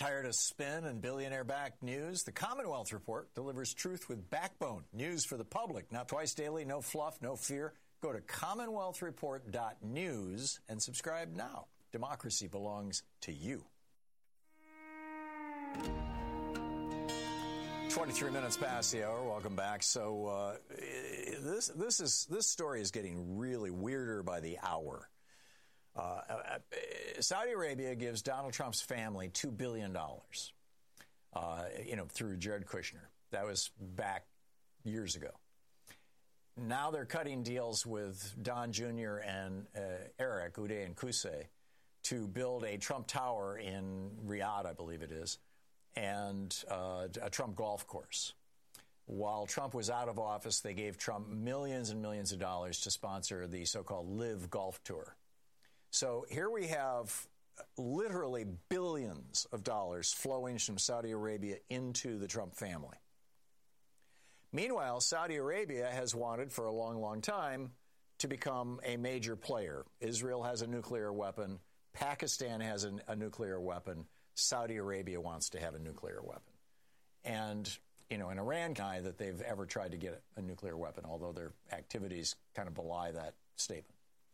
Tired of spin and billionaire-backed news? The Commonwealth Report delivers truth with backbone. News for the public. Now, twice daily, no fluff, no fear. Go to commonwealthreport.news and subscribe now. Democracy belongs to you. 23 minutes past the hour. Welcome back. So this story is getting really weirder by the hour. Saudi Arabia gives Donald Trump's family $2 billion, through Jared Kushner. That was back years ago. Now they're cutting deals with Don Jr. and Eric, Uday and Qusay, to build a Trump Tower in Riyadh, I believe it is, and a Trump golf course. While Trump was out of office, they gave Trump millions and millions of dollars to sponsor the so-called Live Golf Tour. So here we have literally billions of dollars flowing from Saudi Arabia into the Trump family. Meanwhile, Saudi Arabia has wanted for a long, long time to become a major player. Israel has a nuclear weapon. Pakistan has a nuclear weapon. Saudi Arabia wants to have a nuclear weapon. And, an Iran guy that they've ever tried to get a nuclear weapon, although their activities kind of belie that statement.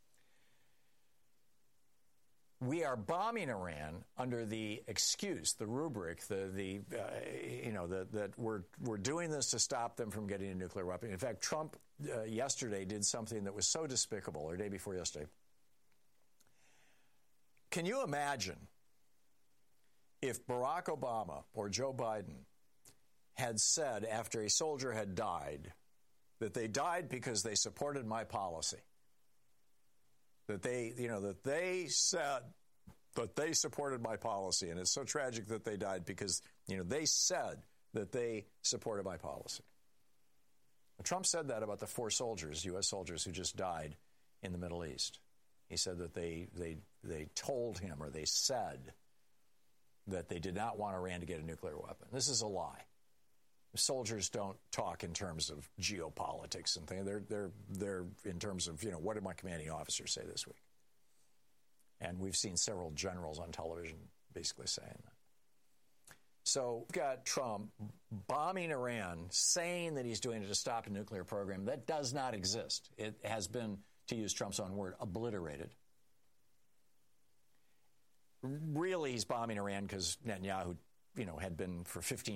We are bombing Iran under the excuse, the rubric, that we're doing this to stop them from getting a nuclear weapon. In fact, Trump yesterday did something that was so despicable, or day before yesterday. Can you imagine if Barack Obama or Joe Biden had said after a soldier had died that they died because they supported my policy? That they said that they supported my policy, and it's so tragic that they died because, they said that they supported my policy. Trump said that about the 4 soldiers, U.S. soldiers, who just died in the Middle East. He said that they told him, or they said that they did not want Iran to get a nuclear weapon. This is a lie. Soldiers don't talk in terms of geopolitics and things. They're in terms of, what did my commanding officer say this week? And we've seen several generals on television basically saying that. So we've got Trump bombing Iran, saying that he's doing it to stop a nuclear program that does not exist. It has been, to use Trump's own word, obliterated. Really, he's bombing Iran because Netanyahu, had been for 15